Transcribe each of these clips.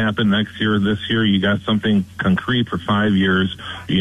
happen next year, this year. You got something concrete for 5 years.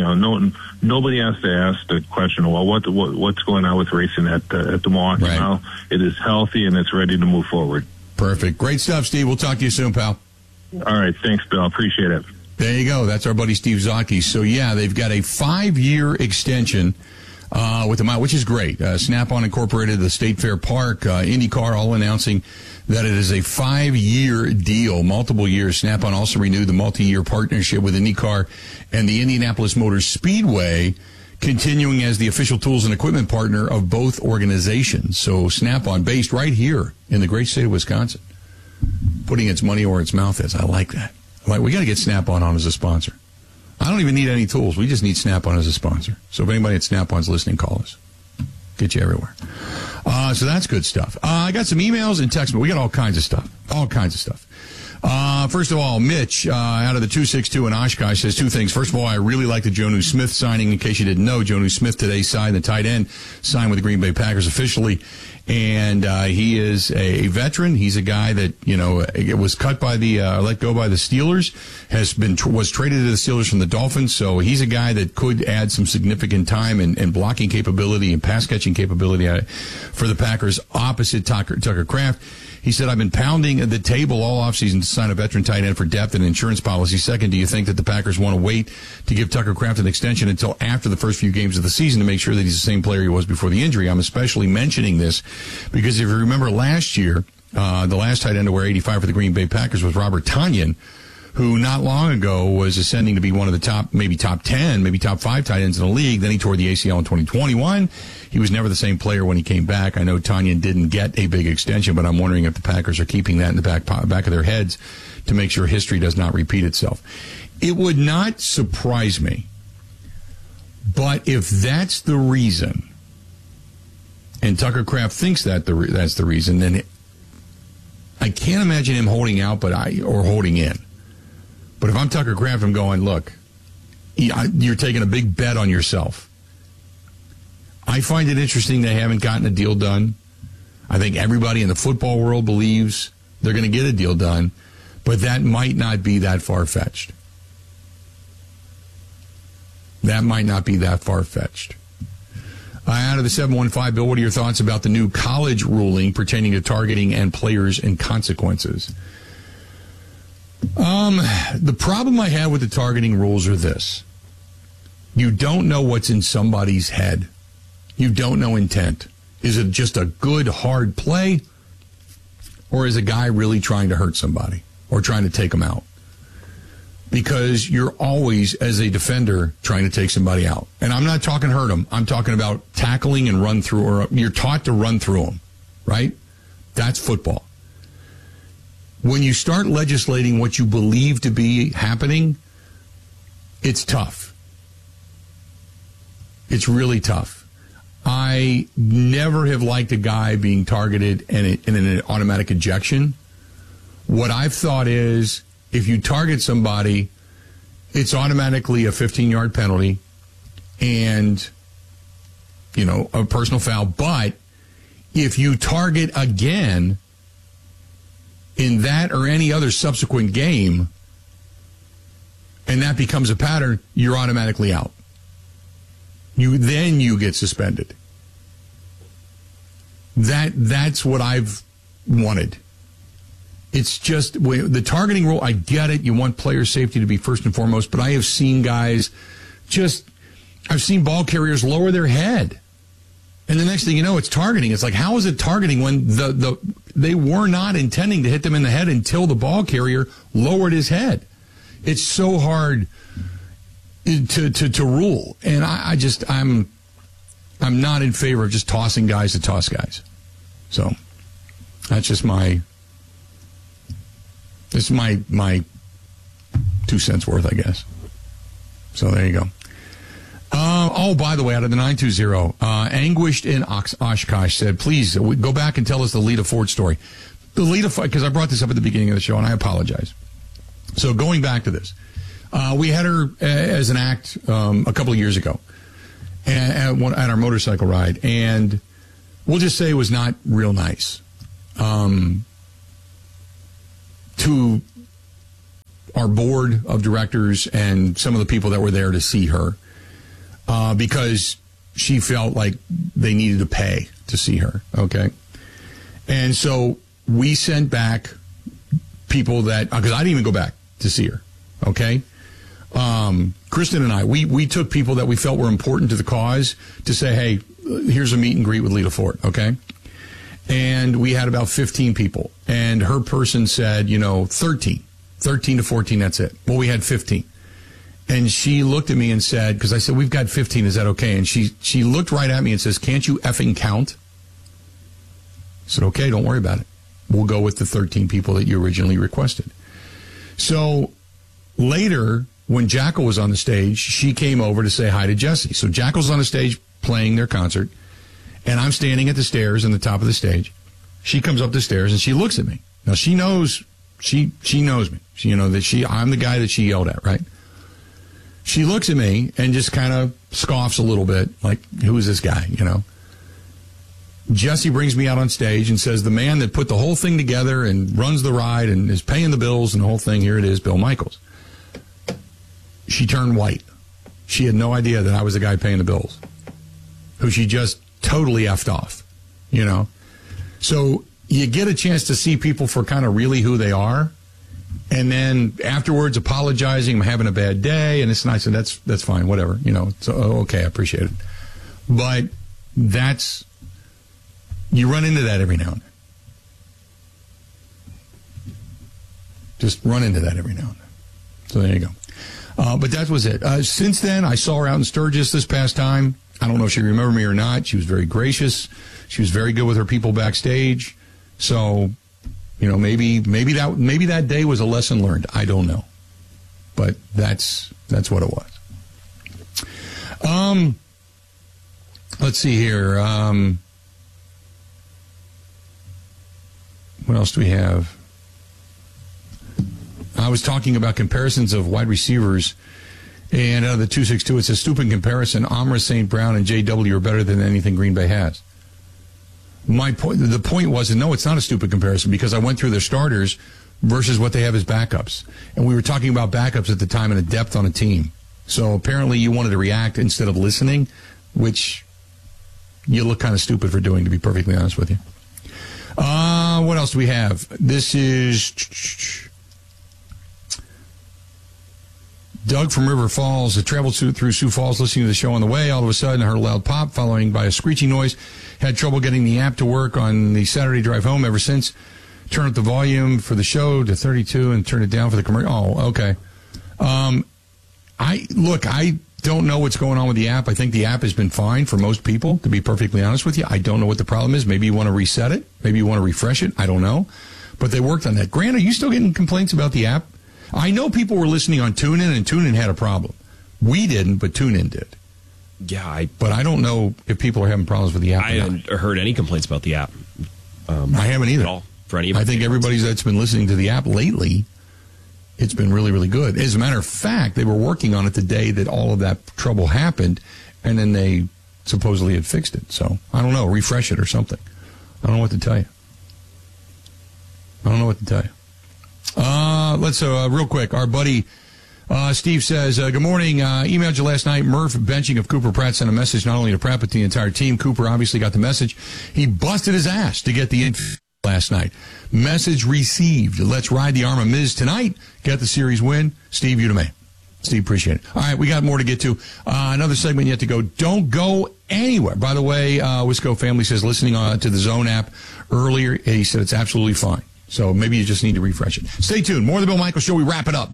Nobody has to ask the question, well, what's going on with racing at the Milwaukee Right. Mile? It is healthy and it's ready to move forward. Perfect. Great stuff, Steve. We'll talk to you soon, pal. All right. Thanks, Bill. Appreciate it. There you go. That's our buddy Steve Zocchi. So, yeah, they've got a 5-year extension with the mile, which is great. Snap-on Incorporated, the State Fair Park, IndyCar, all announcing that it is a 5-year deal, multiple years. Snap-on also renewed the multi-year partnership with IndyCar and the Indianapolis Motor Speedway, continuing as the official tools and equipment partner of both organizations. So Snap-on, based right here in the great state of Wisconsin, putting its money where its mouth is. I like that. We got to get Snap-on as a sponsor. I don't even need any tools. We just need Snap-on as a sponsor. So if anybody at Snap-on's listening, call us. Get you everywhere. So that's good stuff. I got some emails and texts, but we got all kinds of stuff. All kinds of stuff. First of all, Mitch out of the 262 in Oshkosh says two things. First of all, I really like the Jonnu Smith signing. In case you didn't know, Jonnu Smith today signed the tight end, signed with the Green Bay Packers officially. And he is a veteran. He's a guy that, was cut by let go by the Steelers, was traded to the Steelers from the Dolphins. So he's a guy that could add some significant time and blocking capability and pass catching capability for the Packers opposite Tucker Kraft. He said, I've been pounding the table all offseason to sign a veteran tight end for depth and insurance policy. Second, do you think that the Packers want to wait to give Tucker Kraft an extension until after the first few games of the season to make sure that he's the same player he was before the injury? I'm especially mentioning this because if you remember last year, the last tight end to wear 85 for the Green Bay Packers was Robert Tonyan, who not long ago was ascending to be one of the top 10, maybe top 5 tight ends in the league. Then he tore the ACL in 2021. He was never the same player when he came back. I know Tonyan didn't get a big extension, but I'm wondering if the Packers are keeping that in the back of their heads to make sure history does not repeat itself. It would not surprise me, but if that's the reason, and Tucker Kraft thinks that's the reason, then I can't imagine him holding out or holding in. But if I'm Tucker Kraft, I'm going, look, you're taking a big bet on yourself. I find it interesting they haven't gotten a deal done. I think everybody in the football world believes they're going to get a deal done, but that might not be that far-fetched. That might not be that far-fetched. Out of the 715, Bill, what are your thoughts about the new college ruling pertaining to targeting and players and consequences? The problem I have with the targeting rules are this. You don't know what's in somebody's head. You don't know intent. Is it just a good, hard play? Or is a guy really trying to hurt somebody or trying to take them out? Because you're always, as a defender, trying to take somebody out. And I'm not talking hurt them. I'm talking about tackling and run through, or you're taught to run through them, right? That's football. When you start legislating what you believe to be happening, it's tough. It's really tough. I never have liked a guy being targeted in an automatic ejection. What I've thought is, if you target somebody, it's automatically a 15-yard penalty and, a personal foul. But if you target again in that or any other subsequent game, and that becomes a pattern, you're automatically out. Then you get suspended. That's what I've wanted. It's just the targeting rule. I get it. You want player safety to be first and foremost, but I have seen guys I've seen ball carriers lower their head. And the next thing you know, it's targeting. It's like, how is it targeting when they were not intending to hit them in the head until the ball carrier lowered his head? It's so hard to rule. And I'm not in favor of just tossing guys to toss guys. So that's just my 2 cents worth, I guess. So there you go. By the way, out of the 920, Anguished in Oshkosh said, please go back and tell us the Lita Ford story. The Lita, because I brought this up at the beginning of the show, and I apologize. So going back to this, we had her as an act a couple of years ago at our motorcycle ride, and we'll just say it was not real nice. To our board of directors and some of the people that were there to see her because she felt like they needed to pay to see her, okay? And so we sent back people that, because I didn't even go back to see her, okay? Kristen and I, we took people that we felt were important to the cause to say, hey, here's a meet and greet with Lita Ford, okay? And we had about 15 people. And her person said, 13 to 14, that's it. Well, we had 15. And she looked at me and said, because I said, we've got 15, is that okay? And she looked right at me and says, can't you effing count? I said, okay, don't worry about it. We'll go with the 13 people that you originally requested. So later, when Jackal was on the stage, she came over to say hi to Jesse. So Jackal's on the stage playing their concert, and I'm standing at the stairs on the top of the stage. She comes up the stairs and she looks at me. Now she knows she knows me. I'm the guy that she yelled at, right? She looks at me and just kind of scoffs a little bit, like, who is this guy, Jesse brings me out on stage and says, the man that put the whole thing together and runs the ride and is paying the bills and the whole thing, here it is, Bill Michaels. She turned white. She had no idea that I was the guy paying the bills, who she just totally effed off, So you get a chance to see people for kind of really who they are, and then afterwards apologizing, I'm having a bad day, and it's nice, and that's fine, whatever, So, okay, I appreciate it. But you run into that every now and then. Just run into that every now and then. So there you go. But that was it. Since then, I saw her out in Sturgis this past time. I don't know if she remembered me or not. She was very gracious. She was very good with her people backstage. So, maybe that day was a lesson learned. I don't know. But that's what it was. Let's see here. What else do we have? I was talking about comparisons of wide receivers, and out of the 262, it's a stupid comparison. Amara St. Brown and J.W. are better than anything Green Bay has. The point was, no, it's not a stupid comparison, because I went through their starters versus what they have as backups. And we were talking about backups at the time and the depth on a team. So apparently you wanted to react instead of listening, which you look kind of stupid for doing, to be perfectly honest with you. What else do we have? This is Doug from River Falls. Had traveled through Sioux Falls listening to the show on the way. All of a sudden, I heard a loud pop following by a screeching noise. Had trouble getting the app to work on the Saturday drive home ever since. Turned up the volume for the show to 32 and turned it down for the commercial. Oh, okay. I don't know what's going on with the app. I think the app has been fine for most people, to be perfectly honest with you. I don't know what the problem is. Maybe you want to reset it. Maybe you want to refresh it. I don't know. But they worked on that. Grant, are you still getting complaints about the app? I know people were listening on TuneIn, and TuneIn had a problem. We didn't, but TuneIn did. Yeah, but I don't know if people are having problems with the app. I haven't heard any complaints about the app. I haven't either. At all, for any I think everybody that's been listening to the app lately, it's been really, really good. As a matter of fact, they were working on it the day that all of that trouble happened, and then they supposedly had fixed it. So, I don't know, refresh it or something. I don't know what to tell you. Let's real quick. Our buddy Steve says, good morning. Emailed you last night. Murph benching of Cooper Pratt sent a message not only to Pratt but to the entire team. Cooper obviously got the message. He busted his ass to get the info last night. Message received. Let's ride the arm of Miz tonight. Get the series win. Steve Udemy. Steve, appreciate it. All right, we got more to get to. Another segment yet to go. Don't go anywhere. By the way, Wisco Family says listening to the Zone app earlier, he said it's absolutely fine. So maybe you just need to refresh it. Stay tuned. More of the Bill Michaels Show. We wrap it up.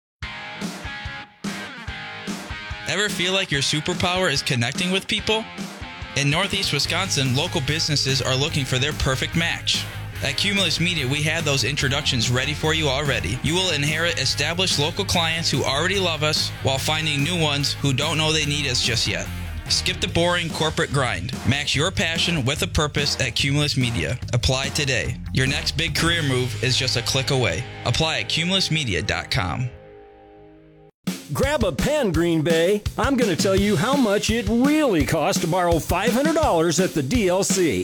Ever feel like your superpower is connecting with people? In Northeast Wisconsin, local businesses are looking for their perfect match. At Cumulus Media, we have those introductions ready for you already. You will inherit established local clients who already love us while finding new ones who don't know they need us just yet. Skip the boring corporate grind. Match your passion with a purpose at Cumulus Media. Apply today. Your next big career move is just a click away. Apply at cumulusmedia.com. Grab a pen, Green Bay. I'm going to tell you how much it really costs to borrow $500 at the DLC.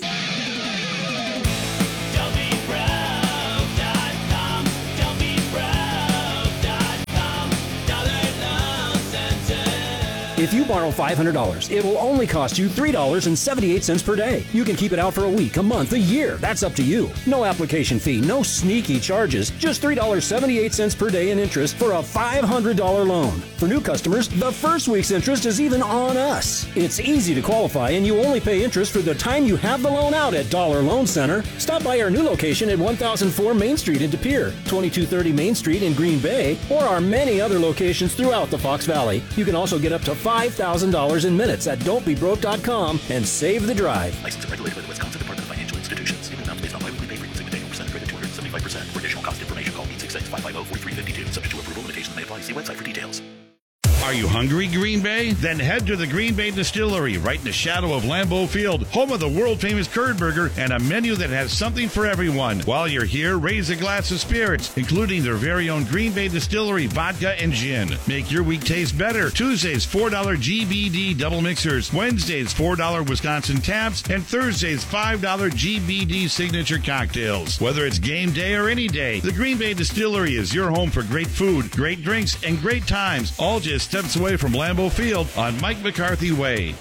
If you borrow $500, it will only cost you $3.78 per day. You can keep it out for a week, a month, a year. That's up to you. No application fee, no sneaky charges. Just $3.78 per day in interest for a $500 loan. For new customers, the first week's interest is even on us. It's easy to qualify, and you only pay interest for the time you have the loan out at Dollar Loan Center. Stop by our new location at 1004 Main Street in De Pere, 2230 Main Street in Green Bay, or our many other locations throughout the Fox Valley. You can also get up to $5,000 in minutes at don'tbebroke.com and save the drive. Licensed and regulated by the Wisconsin Department of Financial Institutions. Payment amounts based on biweekly pay frequency with annual percent rate of 275%. For additional cost information, call 866-550-4352. Subject to approval, limitations may apply. See website for details. Are you hungry, Green Bay? Then head to the Green Bay Distillery, right in the shadow of Lambeau Field, home of the world-famous curd burger and a menu that has something for everyone. While you're here, raise a glass of spirits, including their very own Green Bay Distillery vodka and gin. Make your week taste better. Tuesdays, $4 GBD double mixers. Wednesdays, $4 Wisconsin taps. And Thursdays, $5 GBD signature cocktails. Whether it's game day or any day, the Green Bay Distillery is your home for great food, great drinks, and great times, all just steps away from Lambeau Field on Mike McCarthy Way.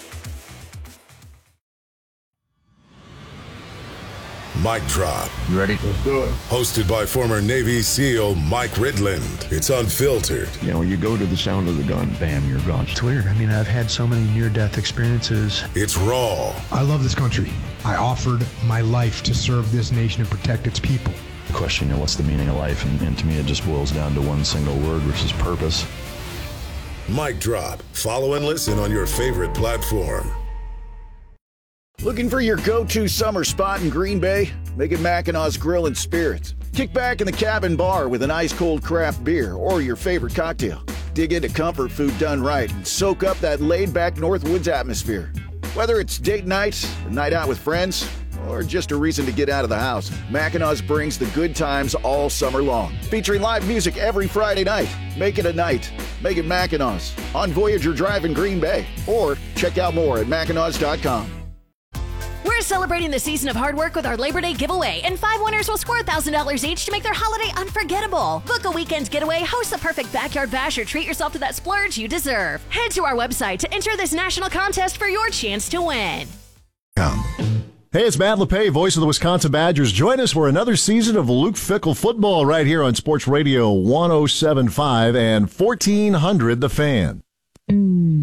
Mic Drop. You ready? Let's do it. Hosted by former Navy SEAL Mike Ridland. It's unfiltered. You know, you go to the sound of the gun, bam, you're gone. It's weird. I mean, I've had so many near-death experiences. It's raw. I love this country. I offered my life to serve this nation and protect its people. The question, you know, what's the meaning of life? And to me, it just boils down to one single word, which is purpose. Mic Drop. Follow and listen on your favorite platform. Looking for your go-to summer spot in Green Bay? Make it Mackinaw's Grill and Spirits. Kick back in the cabin bar with an ice-cold craft beer or your favorite cocktail. Dig into comfort food done right and soak up that laid-back Northwoods atmosphere. Whether it's date night, a night out with friends, or just a reason to get out of the house, Mackinaw's brings the good times all summer long. Featuring live music every Friday night. Make it a night. Make it Mackinaw's on Voyager Drive in Green Bay. Or check out more at Mackinaws.com. We're celebrating the season of hard work with our Labor Day giveaway, and 5 winners will score $1,000 each to make their holiday unforgettable. Book a weekend getaway, host the perfect backyard bash, or treat yourself to that splurge you deserve. Head to our website to enter this national contest for your chance to win. Hey, it's Matt LePay, voice of the Wisconsin Badgers. Join us for another season of Luke Fickell football right here on Sports Radio 107.5 and 1400 The Fan.